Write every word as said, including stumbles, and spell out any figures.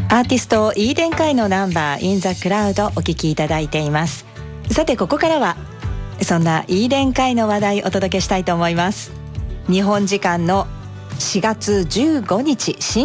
アーティストイーデン会のナンバー In the Cloud お聴きいただいています。さてここからはそんなイーデン会の話題をお届けしたいと思います。日本時間のしがつじゅうごにち